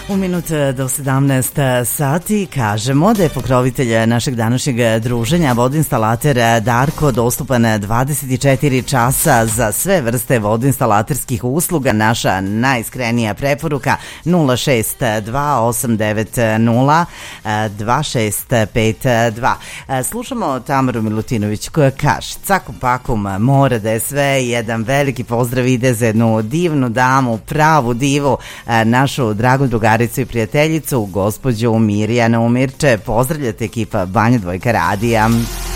U minut do 17 sati kažemo da je pokrovitelj našeg današnjeg druženja vodoinstalater Darko, dostupan 24 časa za sve vrste vodoinstalaterskih usluga. Naša najiskrenija preporuka 062-890-2652. Slušamo Tamaru Milutinović koja kaže: cakom pakom mora da je sve. Jedan veliki pozdrav ide za jednu divnu damu, pravu divu, našu dragu drugaricu i prijateljicu, gospođu Mirjanu Mirče. Pozdravljate ekipa Banja Dvojka radija.